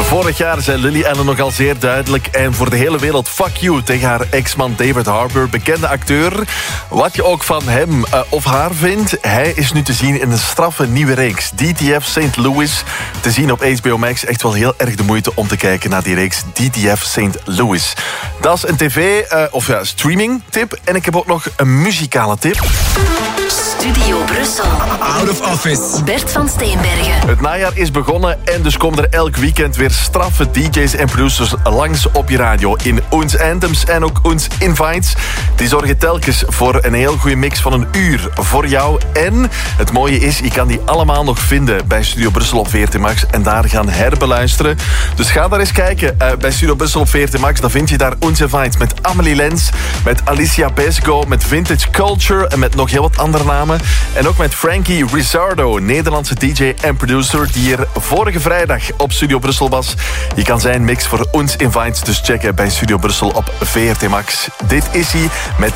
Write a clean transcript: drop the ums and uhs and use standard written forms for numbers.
Vorig jaar zei Lily Allen nogal zeer duidelijk en voor de hele wereld fuck you tegen haar ex-man David Harbour, bekende acteur. Wat je ook van hem of haar vindt, hij is nu te zien in een straffe nieuwe reeks. DTF St. Louis, te zien op HBO Max. Echt wel heel erg de moeite om te kijken naar die reeks DTF St. Louis. Dat is een streaming tip. En ik heb ook nog een muzikale tip. Studio Brussel. Out of Office. Bert van Steenbergen. Het najaar is begonnen en dus komen er elk weekend weer straffe DJ's en producers langs op je radio in Ons Anthems en ook Ons Invites. Die zorgen telkens voor een heel goede mix van een uur voor jou. En het mooie is, je kan die allemaal nog vinden bij Studio Brussel op VRT Max en daar gaan herbeluisteren. Dus ga daar eens kijken bij Studio Brussel op VRT Max. Dan vind je daar Ons Invites met Amelie Lens, met Alicia Pesco, met Vintage Culture en met nog heel wat andere namen. En ook met Frankie Rizzardo, Nederlandse DJ en producer die hier vorige vrijdag op Studio Brussel was. Je kan zijn mix voor Ons Invites dus checken bij Studio Brussel op VRT Max. Dit is hij met